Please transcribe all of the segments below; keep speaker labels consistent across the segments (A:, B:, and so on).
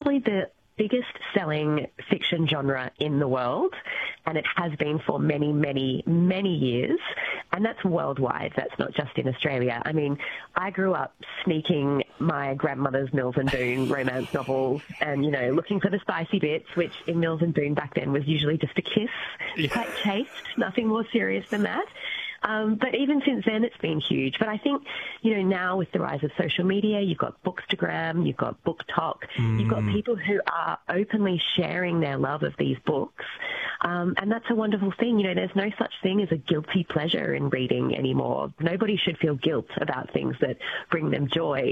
A: probably the biggest selling fiction genre in the world, and it has been for many, many, many years, and that's worldwide. That's not just in Australia. I mean, I grew up sneaking my grandmother's Mills and Boon romance novels and, you know, looking for the spicy bits, which in Mills and Boon back then was usually just a kiss, quite chaste, nothing more serious than that. But even since then, it's been huge. But I think, you know, now with the rise of social media, you've got Bookstagram, you've got BookTok, you've got people who are openly sharing their love of these books. And that's a wonderful thing. You know, there's no such thing as a guilty pleasure in reading anymore. Nobody should feel guilt about things that bring them joy.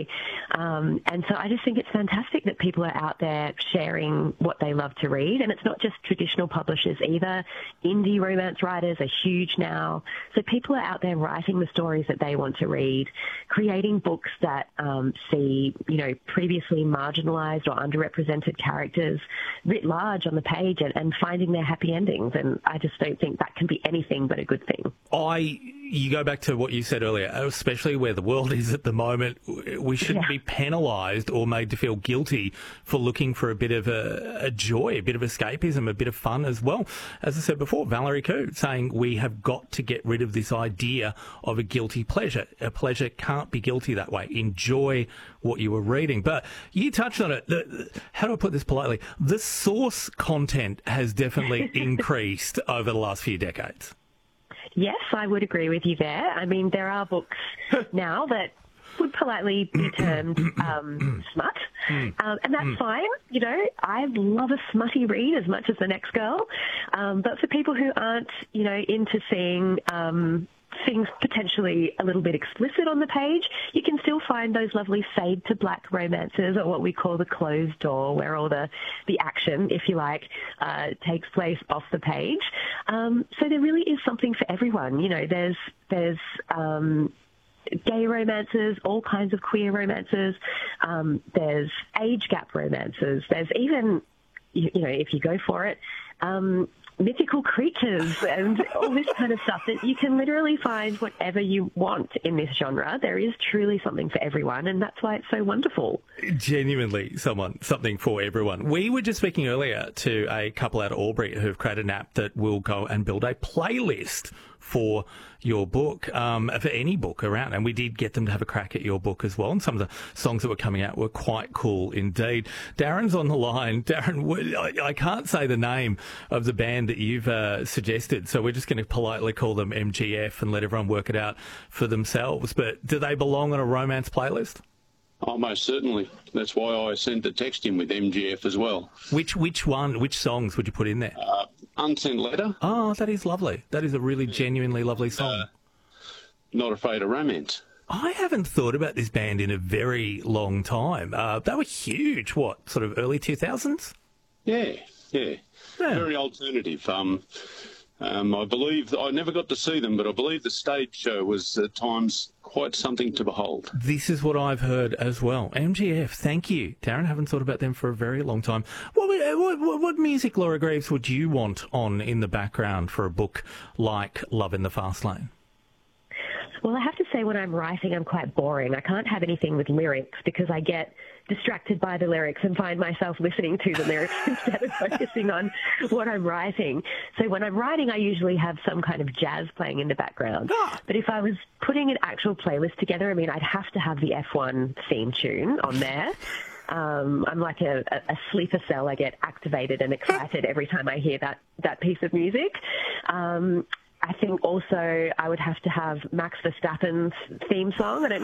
A: And so I just think it's fantastic that people are out there sharing what they love to read. And it's not just traditional publishers either. Indie romance writers are huge now. So people are out there writing the stories that they want to read, creating books that see, you know, previously marginalised or underrepresented characters writ large on the page and finding their happy endings. And I just don't think that can be anything but a good thing.
B: You go back to what you said earlier, especially where the world is at the moment, we shouldn't be penalised or made to feel guilty for looking for a bit of a joy, a bit of escapism, a bit of fun as well. As I said before, Valerie Khoo saying we have got to get rid of this idea of a guilty pleasure. A pleasure can't be guilty that way. Enjoy what you were reading. But you touched on it. How do I put this politely? The source content has definitely increased over the last few decades.
A: Yes, I would agree with you there. I mean, there are books now that would politely be termed smut, and that's fine. You know, I love a smutty read as much as the next girl, but for people who aren't, you know, into seeing things potentially a little bit explicit on the page, you can still find those lovely fade to black romances, or what we call the closed door, where all the action, if you like, takes place off the page. So there really is something for everyone. You know, there's gay romances, all kinds of queer romances. There's age gap romances. There's even, you know, if you go for it, mythical creatures and all this kind of stuff, that you can literally find whatever you want in this genre. There is truly something for everyone, and that's why it's so wonderful.
B: Genuinely something for everyone. We were just speaking earlier to a couple out of Albury who've created an app that will go and build a playlist for your book, for any book around. And we did get them to have a crack at your book as well. And some of the songs that were coming out were quite cool indeed. Darren's on the line. Darren, I can't say the name of the band that you've suggested, so we're just going to politely call them MGF and let everyone work it out for themselves. But do they belong on a romance playlist?
C: Oh, most certainly. That's why I sent the text in with MGF as well.
B: Which songs would you put in there?
C: Unsent Letter.
B: Oh, that is lovely. That is a really genuinely lovely song.
C: Not Afraid of Romance.
B: I haven't thought about this band in a very long time. They were huge, what, sort of early 2000s?
C: Yeah. Very alternative. I believe, I never got to see them, but I believe the stage show was at times quite something to behold.
B: This is what I've heard as well. MGF, thank you. Darren, haven't thought about them for a very long time. What music, Laura Greaves, would you want on in the background for a book like Love in the Fast Lane?
A: Well, I have to say, when I'm writing, I'm quite boring. I can't have anything with lyrics because I get distracted by the lyrics and find myself listening to the lyrics instead of focusing on what I'm writing. So when I'm writing, I usually have some kind of jazz playing in the background. But if I was putting an actual playlist together, I mean, I'd have to have the F1 theme tune on there. I'm like a sleeper cell. I get activated and excited every time I hear that piece of music. I think also I would have to have Max Verstappen's theme song. I don't